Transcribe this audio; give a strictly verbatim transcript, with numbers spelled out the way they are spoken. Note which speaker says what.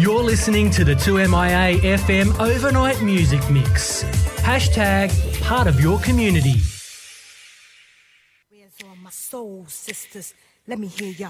Speaker 1: You're listening to the two M I A F M Overnight Music Mix. Hashtag part of your community.
Speaker 2: Where's all my soul sisters? Let me hear ya.